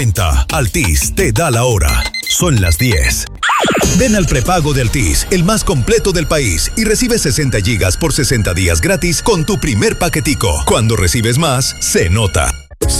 Altis te da la hora. Son las 10. Ven al prepago de Altis, el más completo del país, y recibe 60 gigas por 60 días gratis con tu primer paquetico. Cuando recibes más, se nota.